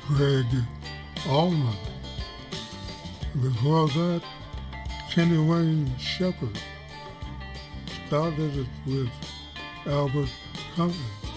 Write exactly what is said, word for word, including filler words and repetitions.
Greg Allman. Before that, Kenny Wayne Shepherd. Started it with Albert Cummings.